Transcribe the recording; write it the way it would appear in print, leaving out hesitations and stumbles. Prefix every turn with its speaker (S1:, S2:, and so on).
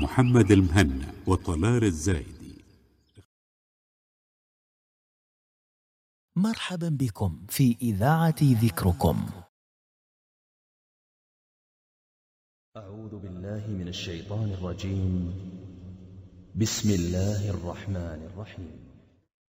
S1: محمد المهنا وطلال الزايدي.
S2: مرحبا بكم في إذاعة ذكركم.
S3: أعوذ بالله من الشيطان الرجيم. بسم الله الرحمن الرحيم.